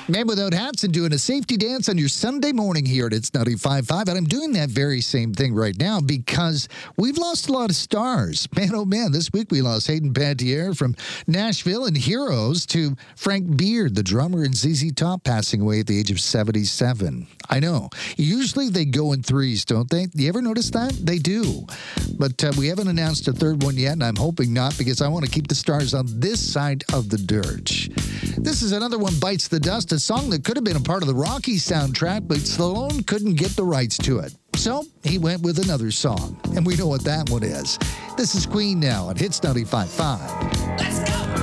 Man Without Hats and doing a safety dance on your Sunday morning here at It's 95.5. And I'm doing that very same thing right now because we've lost a lot of stars. Man, oh man, this week we lost Hayden Panettiere from Nashville and Heroes to Frank Beard, the drummer in ZZ Top, passing away at the age of 77. I know. Usually they go in threes, don't they? You ever notice that? They do. But we haven't announced a third one yet, and I'm hoping not because I want to keep the stars on this side of the dirt. This is another one, Bites the Dust, a song that could have been a part of the Rocky soundtrack, but Stallone couldn't get the rights to it. So he went with another song, and we know what that one is. This is Queen now at Hits 95.5. Let's go!